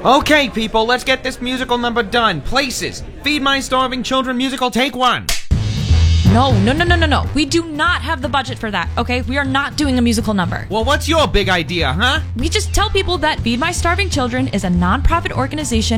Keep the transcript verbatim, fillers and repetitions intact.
Okay, people, let's get this musical number done. Places. Feed My Starving Children musical, take one. No, no, no, no, no, no. We do not have the budget for that, okay? We are not doing a musical number. Well, what's your big idea, huh? We just tell people that Feed My Starving Children is a non-profit organization